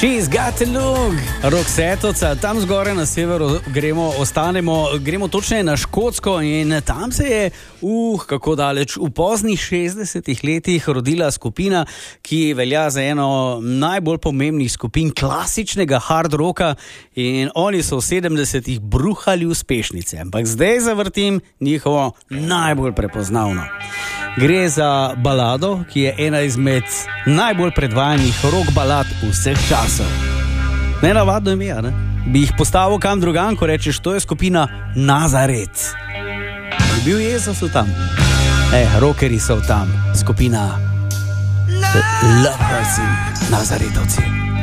She's got a look. Roxetovca, tam zgoraj na severu gremo točneje na Škotsko in tam se je, kako daleč, v poznih 60-ih letih rodila skupina, ki velja za eno najbolj pomembnih skupin klasičnega hard rocka in oni so v 70-ih bruhali uspešnice. Ampak zdaj zavrtim njihovo najbolj prepoznavno. Gre za balado, ki je ena izmed najbolj predvajanih rock balad vseh časov. Nenavadno ime, ne? Bi jih postavil kam drugam, ko rečeš, to je skupina Nazaret. Je bil Jezus v tam? Rockeri so v tam. Skupina Lovers in Nazaretovci.